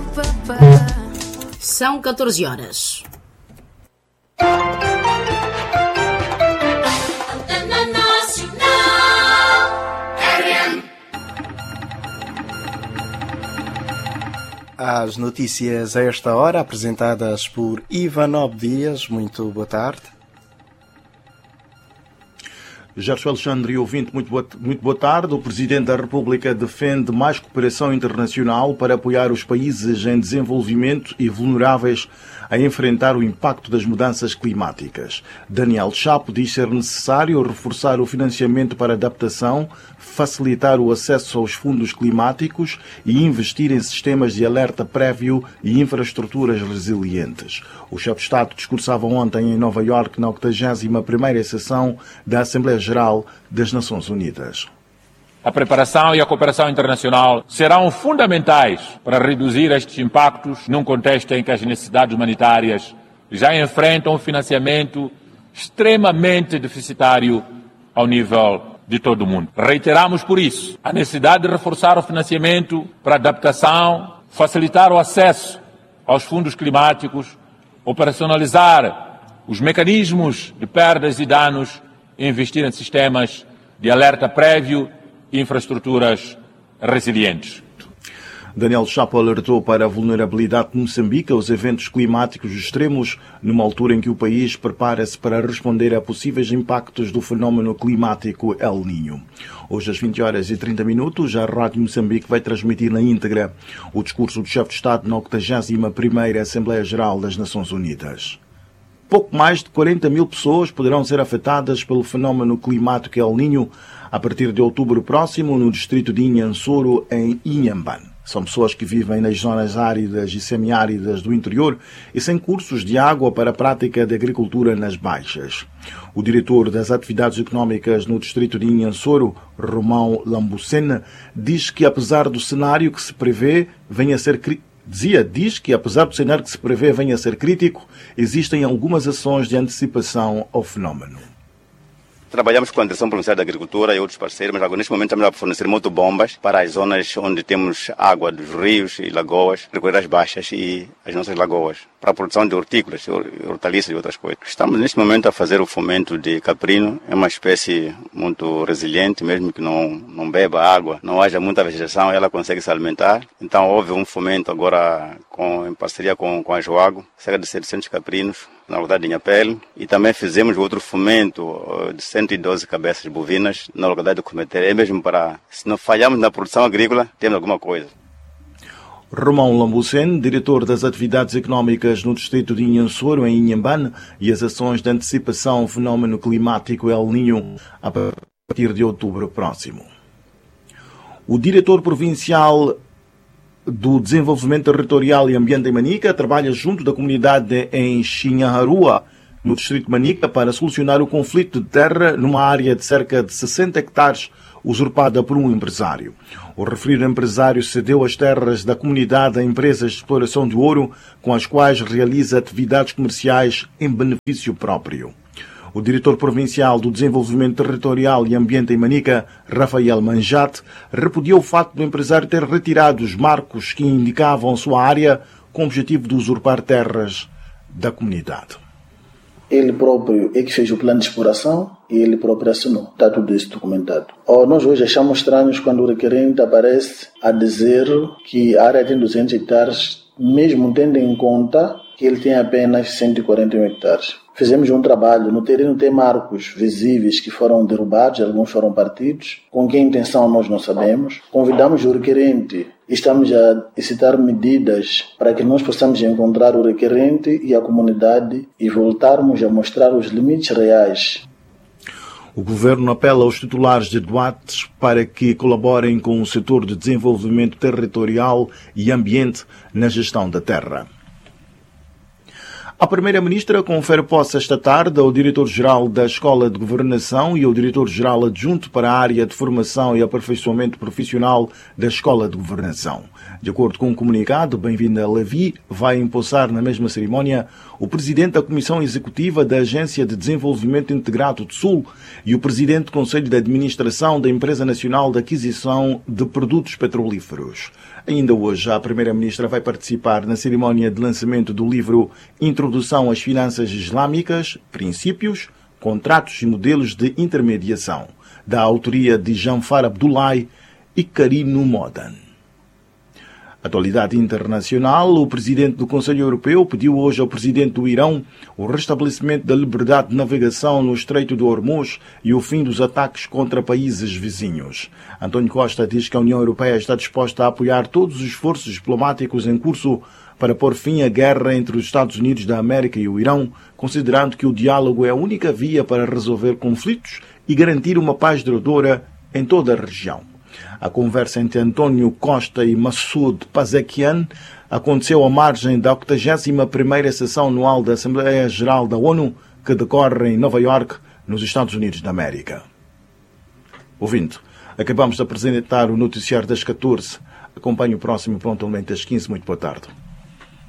São 14 horas. As notícias a esta hora, apresentadas por Ivanov Dias. Muito boa tarde. Gerson Alexandre, ouvinte, muito boa tarde. O Presidente da República defende mais cooperação internacional para apoiar os países em desenvolvimento e vulneráveis a enfrentar o impacto das mudanças climáticas. Daniel Chapo diz ser necessário reforçar o financiamento para adaptação, facilitar o acesso aos fundos climáticos e investir em sistemas de alerta prévio e infraestruturas resilientes. O chefe de Estado discursava ontem em Nova Iorque na 81ª sessão da Assembleia Geral das Nações Unidas. A preparação e a cooperação internacional serão fundamentais para reduzir estes impactos num contexto em que as necessidades humanitárias já enfrentam um financiamento extremamente deficitário ao nível de todo o mundo. Reiteramos, por isso, a necessidade de reforçar o financiamento para adaptação, facilitar o acesso aos fundos climáticos, operacionalizar os mecanismos de perdas e danos e investir em sistemas de alerta prévio e infraestruturas resilientes. Daniel Chapo alertou para a vulnerabilidade de Moçambique aos eventos climáticos extremos, numa altura em que o país prepara-se para responder a possíveis impactos do fenómeno climático El Niño. Hoje, às 20h30, a Rádio Moçambique vai transmitir na íntegra o discurso do chefe de Estado na 81ª Assembleia Geral das Nações Unidas. Pouco mais de 40 mil pessoas poderão ser afetadas pelo fenómeno climático El Niño a partir de outubro próximo no distrito de Inhansoro, em Inhambane. São pessoas que vivem nas zonas áridas e semiáridas do interior e sem cursos de água para a prática de agricultura nas baixas. O diretor das atividades económicas no distrito de Inhansoro, Romão Lambucena, diz que apesar do cenário que se prevê venha a ser crítico, existem algumas ações de antecipação ao fenómeno. Trabalhamos com a Direção Provincial da Agricultura e outros parceiros, mas agora neste momento estamos a fornecer motobombas para as zonas onde temos água dos rios e lagoas, recolher as baixas e as nossas lagoas, para a produção de hortícolas, hortaliças e outras coisas. Estamos neste momento a fazer o fomento de caprino, é uma espécie muito resiliente, mesmo que não beba água, não haja muita vegetação, ela consegue se alimentar. Então houve um fomento agora em parceria com a Joago, cerca de 700 caprinos, na localidade de Inhapele, e também fizemos outro fomento de 112 cabeças bovinas na localidade de Cometer. É mesmo para, se não falharmos na produção agrícola, temos alguma coisa. Romão Lambucen, diretor das atividades económicas no distrito de Inhansoro, em Inhambane, e as ações de antecipação ao fenómeno climático El Niño a partir de outubro próximo. O diretor provincial do Desenvolvimento Territorial e Ambiente em Manica trabalha junto da comunidade em Xinhaharua, no distrito de Manica, para solucionar o conflito de terra numa área de cerca de 60 hectares usurpada por um empresário. O referido empresário cedeu as terras da comunidade a empresas de exploração de ouro, com as quais realiza atividades comerciais em benefício próprio. O diretor provincial do Desenvolvimento Territorial e Ambiente em Manica, Rafael Manjate, repudiou o facto do empresário ter retirado os marcos que indicavam sua área com o objetivo de usurpar terras da comunidade. Ele próprio é que fez o plano de exploração e ele próprio assinou. Está tudo isso documentado. Nós hoje achamos estranhos quando o requerente aparece a dizer que a área tem 200 hectares, mesmo tendo em conta que ele tem apenas 141 hectares. Fizemos um trabalho, no terreno tem marcos visíveis que foram derrubados, alguns foram partidos. Com que intenção nós não sabemos. Convidamos o requerente, estamos a excitar medidas para que nós possamos encontrar o requerente e a comunidade e voltarmos a mostrar os limites reais. O Governo apela aos titulares de doates para que colaborem com o setor de desenvolvimento territorial e ambiente na gestão da terra. A Primeira-Ministra confere posse esta tarde ao Diretor-Geral da Escola de Governação e ao Diretor-Geral Adjunto para a área de formação e aperfeiçoamento profissional da Escola de Governação. De acordo com um comunicado, Bem-vinda Levi vai empossar na mesma cerimónia o Presidente da Comissão Executiva da Agência de Desenvolvimento Integrado do Sul e o Presidente do Conselho de Administração da Empresa Nacional de Aquisição de Produtos Petrolíferos. Ainda hoje, a Primeira-Ministra vai participar na cerimónia de lançamento do livro Introdução às Finanças Islâmicas, Princípios, Contratos e Modelos de Intermediação, da autoria de Janfar Abdullahi e Karino Modan. Atualidade internacional, o presidente do Conselho Europeu pediu hoje ao presidente do Irão o restabelecimento da liberdade de navegação no Estreito de Hormuz e o fim dos ataques contra países vizinhos. António Costa diz que a União Europeia está disposta a apoiar todos os esforços diplomáticos em curso para pôr fim à guerra entre os Estados Unidos da América e o Irão, considerando que o diálogo é a única via para resolver conflitos e garantir uma paz duradoura em toda a região. A conversa entre António Costa e Massoud Pezeshkian aconteceu à margem da 81ª sessão anual da Assembleia Geral da ONU, que decorre em Nova York, nos Estados Unidos da América. Ouvinte, acabamos de apresentar o noticiário das 14. Acompanhe o próximo pontualmente às 15. Muito boa tarde.